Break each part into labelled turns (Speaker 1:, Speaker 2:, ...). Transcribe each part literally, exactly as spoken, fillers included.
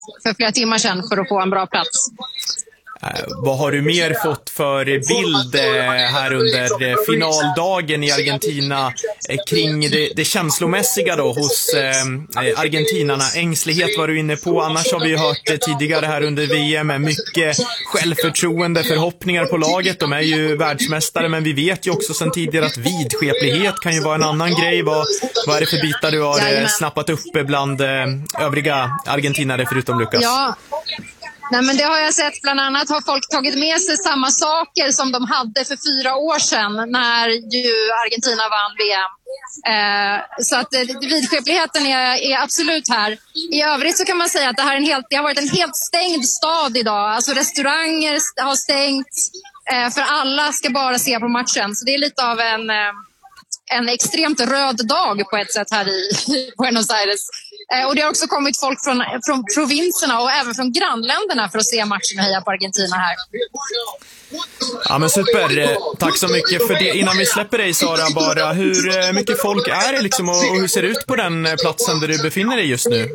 Speaker 1: för flera timmar sedan för att få en bra plats.
Speaker 2: Eh, vad har du mer fått för bild eh, här under eh, finaldagen i Argentina eh, kring det, det känslomässiga då hos eh, argentinarna? Ängslighet var du inne på, annars har vi ju hört eh, tidigare här under V M med mycket självförtroende, förhoppningar på laget. De är ju världsmästare, men vi vet ju också sedan tidigare att vidskeplighet kan ju vara en annan grej. Vad, vad är det för bitar du har eh, snappat upp bland eh, övriga argentinare förutom Lucas?
Speaker 1: Ja. Nej, men det har jag sett. Bland annat har folk tagit med sig samma saker som de hade för fyra år sedan när ju Argentina vann V M. Eh, så att eh, vidskepligheten är, är absolut här. I övrigt så kan man säga att det, här är en helt, det har varit en helt stängd stad idag. Alltså restauranger har stängt eh, för alla ska bara se på matchen. Så det är lite av en... Eh, en extremt röd dag på ett sätt här i Buenos Aires. Eh, och det har också kommit folk från, från provinserna och även från grannländerna för att se matchen och heja på Argentina här.
Speaker 2: Ja, men super. Tack så mycket för det. Innan vi släpper dig, Sara, bara hur mycket folk är det liksom, och, och hur ser det ut på den platsen där du befinner dig just nu?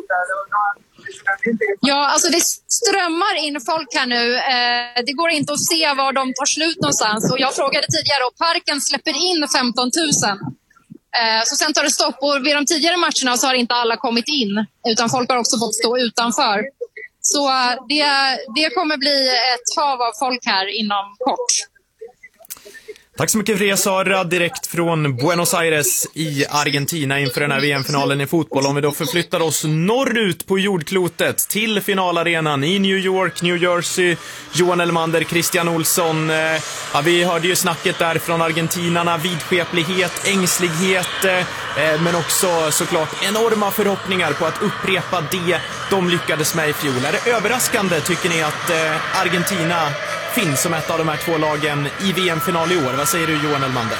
Speaker 1: Ja, alltså det strömmar in folk här nu. Eh, det går inte att se var de tar slut någonstans. Och jag frågade tidigare och parken släpper in femton tusen. Eh, så sen tar det stopp. Och vid de tidigare matcherna så har inte alla kommit in. Utan folk har också fått stå utanför. Så eh, det, det kommer bli ett hav av folk här inom kort.
Speaker 2: Tack så mycket för det, Sara, direkt från Buenos Aires i Argentina inför den här V M-finalen i fotboll. Om vi då förflyttar oss norrut på jordklotet till finalarenan i New York, New Jersey. Johan Elmander, Christian Olsson. Ja, vi hörde ju snacket där från argentinarna, vidskeplighet, ängslighet, men också såklart enorma förhoppningar på att upprepa det de lyckades med i fjol. Är det överraskande, tycker ni, att Argentina finns som ett av de här två lagen i V M-final i år? Vad säger du, Johan Elmander?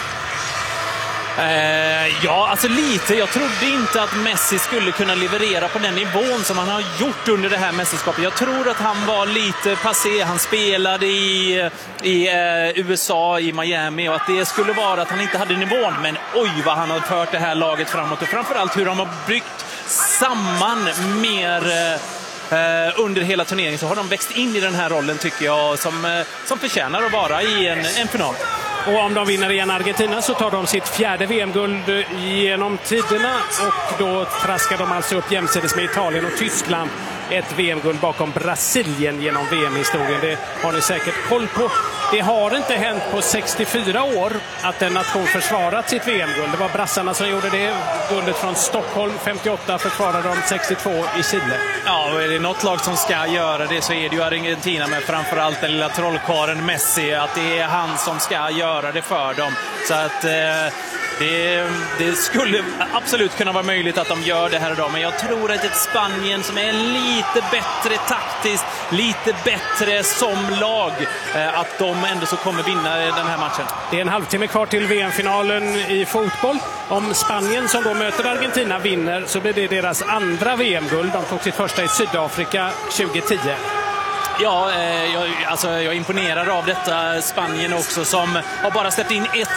Speaker 3: Eh, ja, alltså lite. Jag trodde inte att Messi skulle kunna leverera på den nivån som han har gjort under det här mästerskapet. Jag tror att han var lite passé. Han spelade i, i eh, U S A, i Miami, och att det skulle vara att han inte hade nivån. Men oj vad han har fört det här laget framåt, och framförallt hur de har byggt samman mer... Eh, Uh, under hela turneringen så har de växt in i den här rollen, tycker jag, som, uh, som förtjänar att vara i en, en final.
Speaker 4: Och om de vinner igen Argentina så tar de sitt fjärde V M-guld genom tiderna, och då traskar de alltså upp jämsides med Italien och Tyskland ett V M-guld bakom Brasilien genom V M-historien. Det har ni säkert koll på. Det har inte hänt på sextiofyra år att en nation försvarat sitt V M-guld. Det var brassarna som gjorde det. Guldet från Stockholm femtioåtta försvarade de sextiotvå i Chile.
Speaker 3: Ja, och är det något lag som ska göra det så är det ju Argentina, med framförallt den lilla trollkaren Messi. Att det är han som ska göra det för dem. Så att... Eh... Det, det skulle absolut kunna vara möjligt att de gör det här idag, men jag tror att ett Spanien som är lite bättre taktiskt, lite bättre som lag, att de ändå så kommer vinna den här matchen.
Speaker 4: Det är en halvtimme kvar till V M-finalen i fotboll. Om Spanien, som då möter Argentina, vinner så blir det deras andra V M-guld. De tog sitt första i Sydafrika tjugohundratio.
Speaker 3: Ja, jag, alltså, jag är imponerad av detta Spanien också, som har bara släppt in ett